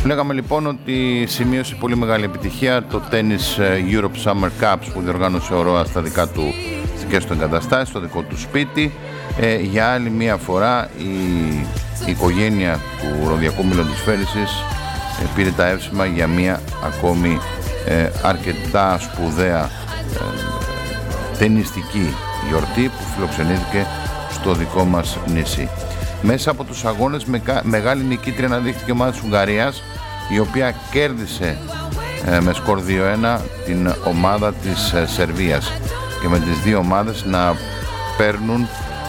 Λέγαμε λοιπόν ότι σημείωσε πολύ μεγάλη επιτυχία το Tennis Europe Summer Cups που διοργάνωσε ο ΡΟΑ στις δικές του εγκαταστάσεις, στο δικό του σπίτι. Για άλλη μία φορά η οικογένεια του Ροδιακού Μελλοντισφαίρισης πήρε τα εύσημα για μία ακόμη αρκετά σπουδαία ταινιστική γιορτή που φιλοξενήθηκε στο δικό μας νησί. Μέσα από τους αγώνες μεγάλη νικήτρια αναδείχθηκε η ομάδα της Ουγγαρίας, η οποία κέρδισε με σκορ 2-1 την ομάδα της Σερβίας, και με τις δύο ομάδες να παίρνουν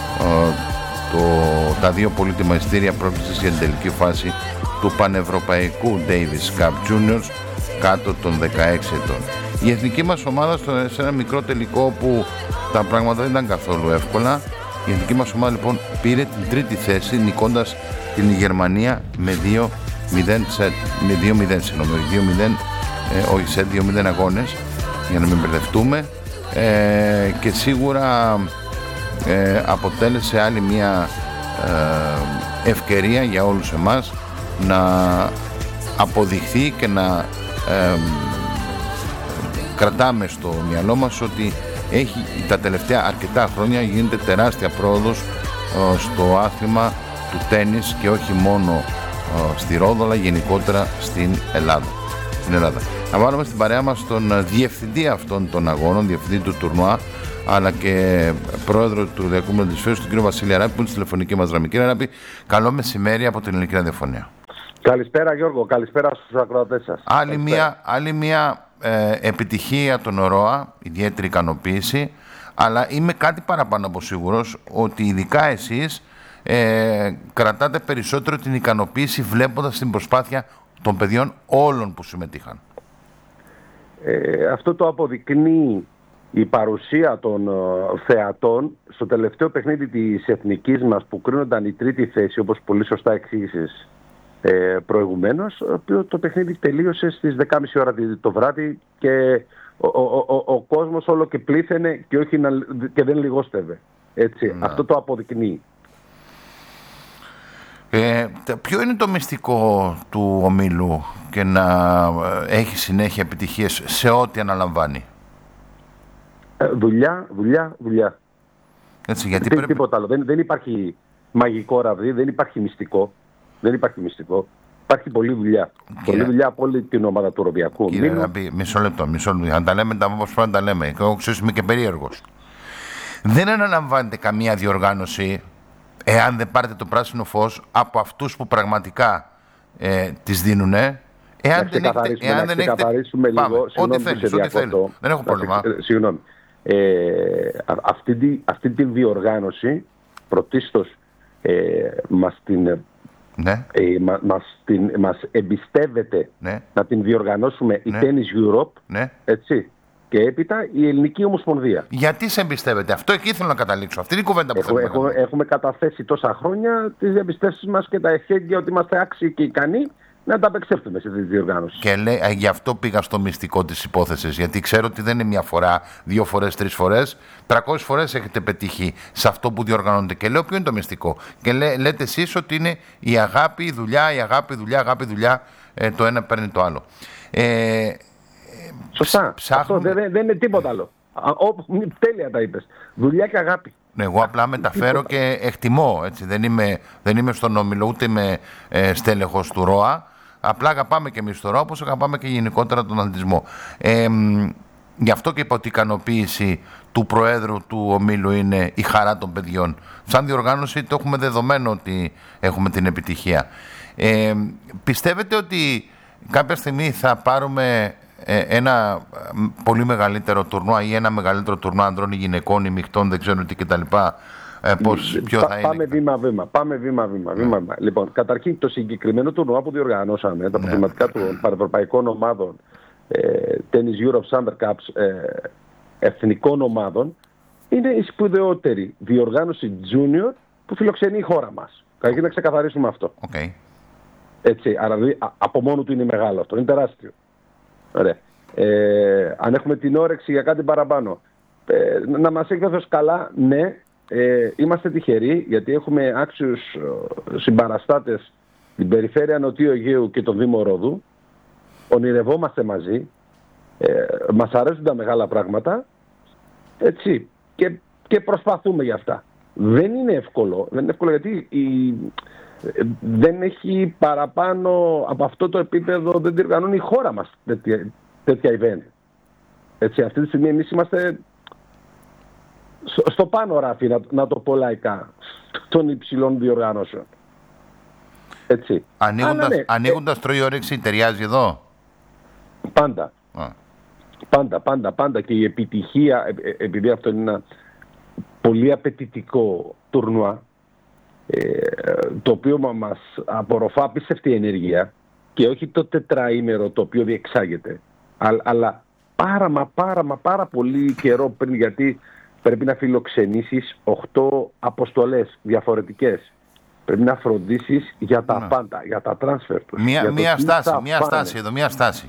τα δύο πολύτιμα ειστήρια πρόκλησης για την τελική φάση του Πανευρωπαϊκού Davis Cup Juniors κάτω των 16 ετών. Η εθνική μας ομάδα σε ένα μικρό τελικό που τα πράγματα δεν ήταν καθόλου εύκολα, η εθνική μας ομάδα λοιπόν πήρε την τρίτη θέση, νικώντας την Γερμανία με 2-0 όχι σε 2-0 αγώνες, για να μην μπερδευτούμε, και σίγουρα αποτέλεσε άλλη μια ευκαιρία για όλους εμάς να αποδειχθεί και να κρατάμε στο μυαλό μας ότι τα τελευταία αρκετά χρόνια γίνεται τεράστια πρόοδος στο άθλημα του τένις, και όχι μόνο στη Ρόδο αλλά γενικότερα στην Ελλάδα. Να βάλουμε στην παρέα μας τον διευθυντή αυτών των αγώνων, διευθυντή του τουρνουά, αλλά και πρόεδρο του Ροδιακού Μελλοντισφαίρισης, τον κύριο Βασίλη Αράπη, που είναι στη τηλεφωνική μας γραμμή. Κύριε Αράπη, καλό μεσημέρι από την Ελληνική Ραδιοφωνία. Καλησπέρα Γιώργο, καλησπέρα στους ακροατές σας. Άλλη μια επιτυχία των ΡΟΑ, ιδιαίτερη ικανοποίηση, αλλά είμαι κάτι παραπάνω από σίγουρος ότι ειδικά εσείς κρατάτε περισσότερο την ικανοποίηση βλέποντας την προσπάθεια των παιδιών όλων που συμμετείχαν. Αυτό το αποδεικνύει η παρουσία των θεατών στο τελευταίο παιχνίδι της εθνικής μας, που κρίνονταν η τρίτη θέση, όπως πολύ σωστά εξήγησες προηγουμένως, το παιχνίδι τελείωσε στις 10.30 ώρα το βράδυ και ο κόσμος όλο και πλήθαινε και δεν λιγόστευε. Έτσι, αυτό το αποδεικνύει. Ποιο είναι το μυστικό του ομίλου και να έχει συνέχεια επιτυχίες σε ό,τι αναλαμβάνει? Δουλειά. Έτσι, γιατί τίποτα άλλο. Δεν υπάρχει μαγικό ραβδί, δεν υπάρχει μυστικό. Υπάρχει πολλή δουλειά. Πολλή δουλειά από όλη την ομάδα του Ροδιακού. Κύριε Ραμπή, μισό λεπτό. Αν τα λέμε όπως πρέπει να τα λέμε. Εγώ ξέρω είμαι και περίεργος. Δεν αναλαμβάνεται καμία διοργάνωση εάν δεν πάρετε το πράσινο φως από αυτούς που πραγματικά τις δίνουνε. Εάν δεν ξεκαθαρίσουμε λίγο. Ό,τι θέλεις. Δεν έχω πρόβλημα. Συγγνώμη. Αυτή τη διοργάνωση πρωτίστως μας εμπιστεύεται να την διοργανώσουμε η Tennis Europe, έτσι, και έπειτα η Ελληνική Ομοσπονδία. Γιατί σε εμπιστεύεται? Αυτό εκεί θέλω να καταλήξω. Αυτή είναι η κουβέντα που θέλω. Έχουμε καταθέσει τόσα χρόνια τις εμπιστεύσεις μας και τα εχέγγυα ότι είμαστε άξιοι και ικανοί να τα απεξέλθουμε σε αυτή τη διοργάνωση. Και γι' αυτό πήγα στο μυστικό της υπόθεσης. Γιατί ξέρω ότι δεν είναι μια φορά, 2 φορές, 3 φορές, 300 φορές έχετε πετύχει σε αυτό που διοργανώνετε. Και λέω ποιο είναι το μυστικό. Και λέτε εσείς ότι είναι η αγάπη, η δουλειά, το ένα παίρνει το άλλο. Σωστά. Αυτό δεν είναι τίποτα άλλο. Τέλεια τα είπες. Δουλειά και αγάπη. Εγώ απλά μεταφέρω και εκτιμώ. Έτσι. Δεν είμαι στον όμιλο, ούτε είμαι στέλεχος του ΡΟΑ. Απλά αγαπάμε και εμείς το ΡΟΑ, όπως αγαπάμε και γενικότερα τον αθλητισμό. Γι' αυτό και είπα ότι η ικανοποίηση του Προέδρου του ομίλου είναι η χαρά των παιδιών. Σαν διοργάνωση το έχουμε δεδομένο ότι έχουμε την επιτυχία. Πιστεύετε ότι κάποια στιγμή θα πάρουμε ένα πολύ μεγαλύτερο τουρνουά ή ένα μεγαλύτερο τουρνουά ανδρών ή γυναικών ή μειχτών, δεν ξέρω τι κτλ? Ποιο θα είναι? Πάμε βήμα. Λοιπόν, καταρχήν το συγκεκριμένο τουρνουά που διοργανώσαμε, τα προβληματικά των πανευρωπαϊκών ομάδων, Tennis Europe Summer Cups, εθνικών ομάδων, είναι η σπουδαιότερη διοργάνωση junior που φιλοξενεί η χώρα μας. Καταρχήν να ξεκαθαρίσουμε αυτό. Okay. Έτσι, άρα από μόνο του είναι μεγάλο αυτό, είναι τεράστιο. Ωραία. Αν έχουμε την όρεξη για κάτι παραπάνω, να μας έχει δώσει καλά, ναι, είμαστε τυχεροί γιατί έχουμε άξιους συμπαραστάτες την περιφέρεια Νοτιού Αιγαίου και τον Δήμο Ρόδου. Ονειρευόμαστε μαζί. Μας αρέσουν τα μεγάλα πράγματα. Έτσι. Και προσπαθούμε για αυτά. Δεν είναι εύκολο. Δεν είναι εύκολο γιατί δεν έχει παραπάνω από αυτό το επίπεδο, δεν διοργανώνει η χώρα μας τέτοια event. Έτσι, αυτή τη στιγμή εμείς είμαστε στο πάνω ράφι, να το πω λαϊκά, των υψηλών διοργανώσεων. Έτσι. Ανοίγοντας τρώει όρεξη, ταιριάζει εδώ. Πάντα. Πάντα. Και η επιτυχία, επειδή αυτό είναι ένα πολύ απαιτητικό τουρνουά, το οποίο μας απορροφά απίστευτη ενέργεια και όχι το τετραήμερο το οποίο διεξάγεται, αλλά πάρα πολύ καιρό πριν, γιατί πρέπει να φιλοξενήσεις 8 αποστολές διαφορετικές. Πρέπει να φροντίσεις για τα πάντα, για τα transfer τους. Μια στάση.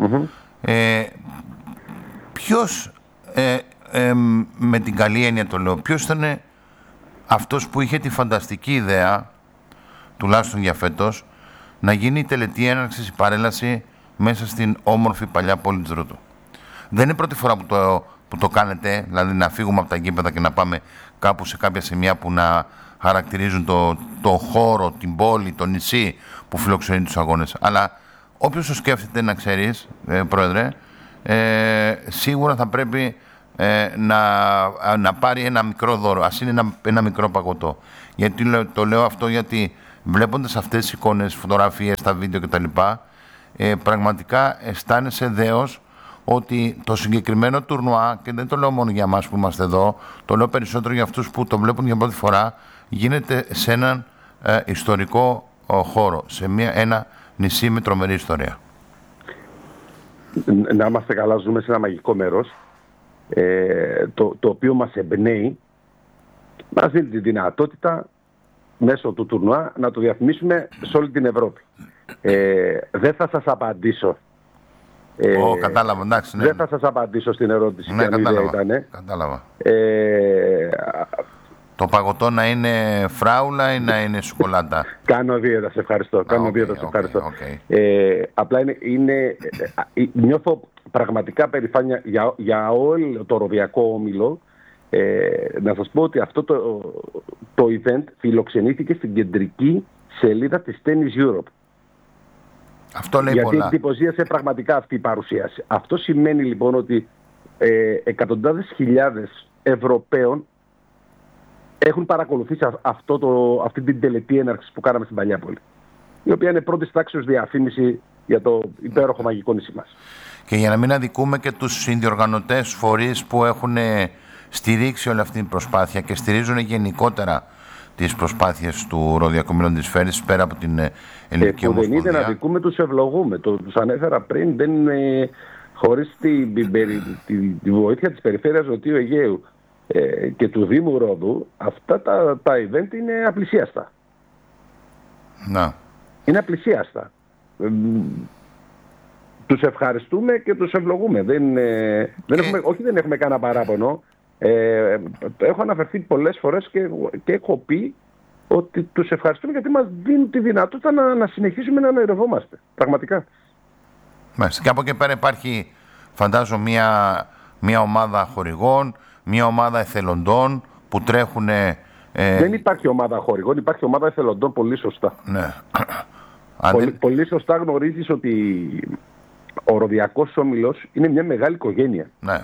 Ποιος, με την καλή έννοια το λέω, ποιος ήταν αυτός που είχε τη φανταστική ιδέα, τουλάχιστον για φέτος, να γίνει η τελετή έναρξης, η παρέλαση μέσα στην όμορφη παλιά πόλη της Ρόδου? Δεν είναι η πρώτη φορά που το κάνετε, δηλαδή να φύγουμε από τα γήπεδα και να πάμε κάπου σε κάποια σημεία που να χαρακτηρίζουν το χώρο, την πόλη, το νησί που φιλοξενεί τους αγώνες. Αλλά όποιος το σκέφτεται, να ξέρεις, Πρόεδρε, σίγουρα θα πρέπει να πάρει ένα μικρό δώρο, ας είναι ένα μικρό παγωτό. Γιατί το λέω αυτό? Γιατί βλέποντας αυτές τις εικόνες, φωτογραφίες, τα βίντεο κτλ, πραγματικά αισθάνεσαι δέος ότι το συγκεκριμένο τουρνουά, και δεν το λέω μόνο για εμάς που είμαστε εδώ, το λέω περισσότερο για αυτούς που το βλέπουν για πρώτη φορά, γίνεται σε έναν ιστορικό χώρο, σε ένα νησί με τρομερή ιστορία. Να είμαστε καλά, ζούμε σε ένα μαγικό μέρος, το οποίο μας εμπνέει, μας δίνει τη δυνατότητα μέσω του τουρνουά να το διαφημίσουμε σε όλη την Ευρώπη. Δεν θα σας απαντήσω. Κατάλαβα, εντάξει. Δεν θα σας απαντήσω στην ερώτηση. Ναι, κατάλαβα. Το παγωτό να είναι φράουλα ή να είναι σοκολάτα? Κάνω δίαιτα, σε ευχαριστώ. Απλά νιώθω πραγματικά περηφάνεια για όλο το ροδιακό όμιλο. Να σας πω ότι αυτό το event φιλοξενήθηκε στην κεντρική σελίδα της Tennis Europe. Αυτό λέει γιατί πολλά. εντυπωσίασε πραγματικά αυτή η παρουσίαση. Αυτό σημαίνει λοιπόν ότι εκατοντάδες χιλιάδες Ευρωπαίων έχουν παρακολουθήσει αυτή την τελετή έναρξης που κάναμε στην Παλιά Πόλη, η οποία είναι πρώτης τάξης διαφήμιση για το υπέροχο μαγικό νησί μας. Και για να μην αδικούμε και τους συνδιοργανωτές φορείς που έχουν στηρίξει όλη αυτή την προσπάθεια και στηρίζουν γενικότερα τις προσπάθειες του Ροδιακού Μιλοντισφαίρης πέρα από την Ελληνική Ομοσπονδία. Δεν είναι να αδικούμε, τους ευλογούμε. Τους ανέφερα πριν, χωρίς τη βοήθεια της Περιφέρειας Νοτιού Αιγαίου και του Δήμου Ρόδου, αυτά τα event είναι απλησίαστα. Να. Είναι απλησίαστα. Τους ευχαριστούμε και τους ευλογούμε. Δεν έχουμε κανένα παράπονο. Έχω αναφερθεί πολλές φορές και έχω πει ότι τους ευχαριστούμε γιατί μας δίνουν τη δυνατότητα να συνεχίσουμε να ονειρευόμαστε. Πραγματικά. Μάλιστα. Και από εκεί πέρα υπάρχει, φαντάζω, μια ομάδα χορηγών, μια ομάδα εθελοντών που τρέχουν... Δεν υπάρχει ομάδα χορηγών, υπάρχει ομάδα εθελοντών, πολύ σωστά. Ναι. Πολύ σωστά γνωρίζεις ότι ο Ροδιακός Όμιλος είναι μια μεγάλη οικογένεια. Ναι.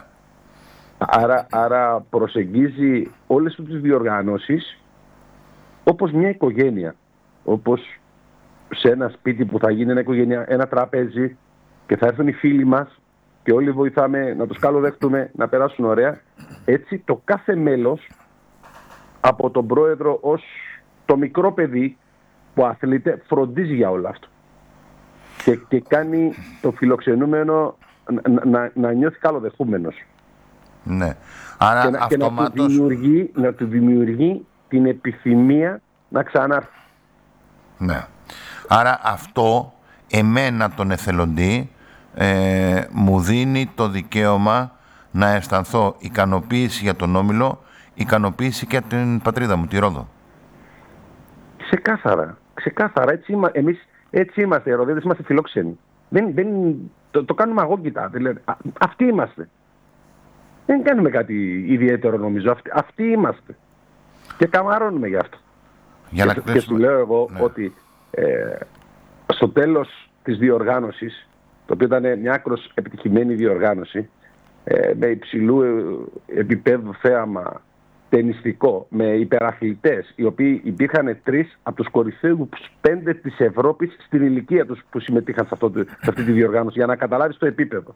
Άρα προσεγγίζει όλες τις διοργανώσεις όπως μια οικογένεια. Όπως σε ένα σπίτι που θα γίνει ένα τραπέζι και θα έρθουν οι φίλοι μας και όλοι βοηθάμε να τους καλοδεχτούμε, να περάσουν ωραία. Έτσι το κάθε μέλος, από τον πρόεδρο ως το μικρό παιδί που αθλείται, φροντίζει για όλο αυτό. Και κάνει το φιλοξενούμενο να νιώθει καλοδεχούμενος. Ναι. Άρα και αυτομάτως... να του δημιουργεί την επιθυμία να ξανάρθει. Ναι. Άρα αυτό εμένα τον εθελοντή μου δίνει το δικαίωμα να αισθανθώ ικανοποίηση για τον Όμιλο, ικανοποίηση και για την πατρίδα μου, τη Ρόδο. Ξεκάθαρα. Ξεκάθαρα. Εμείς έτσι είμαστε. Οι Ρωδέτες είμαστε φιλόξενοι. Το κάνουμε αγώγγυτα. Δηλαδή, αυτοί είμαστε. Δεν κάνουμε κάτι ιδιαίτερο νομίζω. Αυτοί είμαστε. Και καμαρώνουμε γι' αυτό. Και σου λέω εγώ ότι στο τέλος της διοργάνωσης, το οποίο ήταν μια άκρως επιτυχημένη διοργάνωση, με υψηλού επίπεδου θέαμα τενιστικό, με υπεραθλητές, οι οποίοι υπήρχαν 3 από τους κορυφαίους 5 της Ευρώπης στην ηλικία τους που συμμετείχαν σε αυτή τη διοργάνωση, για να καταλάβεις το επίπεδο.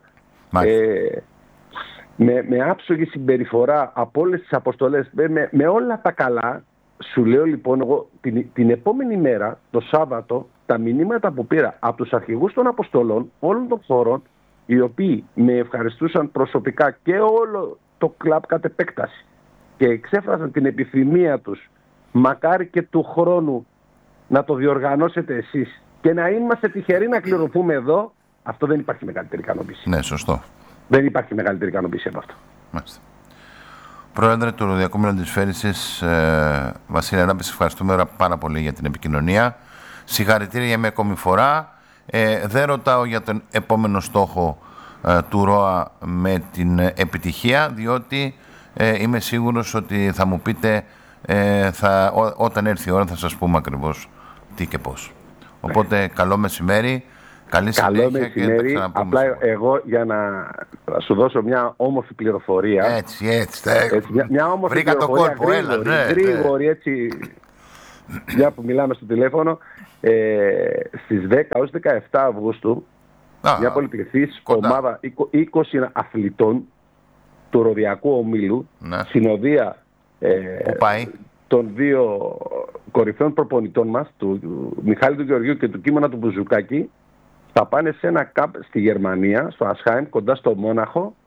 Με άψογη συμπεριφορά από όλες τις αποστολές, με όλα τα καλά, σου λέω λοιπόν εγώ την επόμενη μέρα, το Σάββατο, τα μηνύματα που πήρα από τους αρχηγούς των αποστολών όλων των χωρών, οι οποίοι με ευχαριστούσαν προσωπικά και όλο το κλαμπ κατ' επέκταση και εξέφρασαν την επιθυμία τους, μακάρι και του χρόνου να το διοργανώσετε εσείς και να είμαστε τυχεροί να κληρωθούμε εδώ, αυτό δεν υπάρχει μεγαλύτερη ικανοποίηση. Ναι, σωστό. Δεν υπάρχει μεγαλύτερη ικανοποίηση από αυτό. Μάλιστα. Πρόεδρε του Ροδιακού Μελλοντισφαίρισης, Βασίλη Αράπη, ευχαριστούμε πάρα πολύ για την επικοινωνία. Συγχαρητήρια για μια ακόμη φορά. Δεν ρωτάω για τον επόμενο στόχο του ΡΟΑ με την επιτυχία, διότι είμαι σίγουρος ότι θα μου πείτε όταν έρθει η ώρα θα σας πούμε ακριβώς τι και πώς. Οπότε καλό μεσημέρι, καλή συνέχεια και θα ξαναπούμε. Απλά εγώ για να σου δώσω μια όμορφη πληροφορία. Έτσι, μια όμορφη βρήκα πληροφορία, το κόλπο, γρήγορη, έτσι, μια που μιλάμε στο τηλέφωνο. Στις 10 ως 17 Αυγούστου μια πολυπληθής ομάδα 20 αθλητών του Ροδιακού Ομίλου, συνοδεία των 2 κορυφαίων προπονητών μας, του Μιχάλη του Γεωργίου και του Κίμωνα του Μπουζουκάκη, θα πάνε σε ένα κάμπ στη Γερμανία, στο Ασχάιμ, κοντά στο Μόναχο,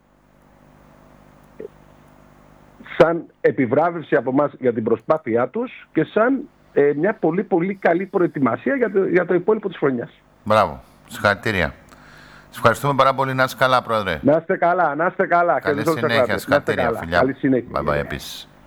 σαν επιβράβευση από εμάς για την προσπάθειά τους και σαν μια πολύ πολύ καλή προετοιμασία για το υπόλοιπο της χρονιάς. Μπράβο. Συγχαρητήρια. Σας ευχαριστούμε πάρα πολύ. Να είστε καλά, Πρόεδρε. Να είστε καλά, να είστε καλά. Καλή συνέχεια. Συγχαρητήρια, φιλιά. Καλή συνέχεια. Bye bye, επίσης.